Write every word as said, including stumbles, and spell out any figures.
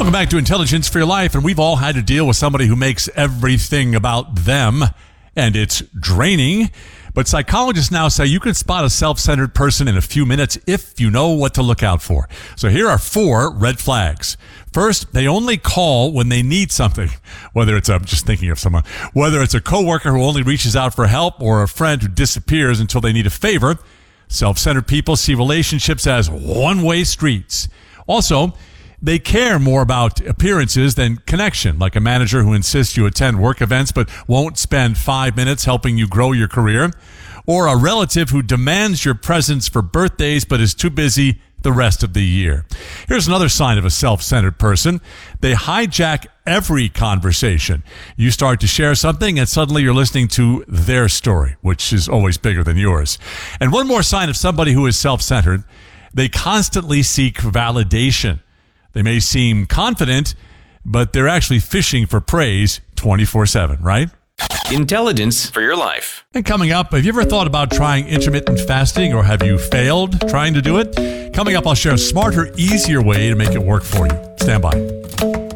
Welcome back to Intelligence for Your Life, and we've all had to deal with somebody who makes everything about them, and it's draining. But psychologists now say you can spot a self-centered person in a few minutes if you know what to look out for. So here are four red flags. First, they only call when they need something, whether it's, I'm just thinking of someone, whether it's a coworker who only reaches out for help or a friend who disappears until they need a favor. Self-centered people see relationships as one-way streets. Also, they care more about appearances than connection, like a manager who insists you attend work events but won't spend five minutes helping you grow your career, or a relative who demands your presence for birthdays but is too busy the rest of the year. Here's another sign of a self-centered person. They hijack every conversation. You start to share something and suddenly you're listening to their story, which is always bigger than yours. And one more sign of somebody who is self-centered, they constantly seek validation. They may seem confident, but they're actually fishing for praise twenty-four seven, right? Intelligence for Your Life. And coming up, have you ever thought about trying intermittent fasting, or have you failed trying to do it? Coming up, I'll share a smarter, easier way to make it work for you. Stand by.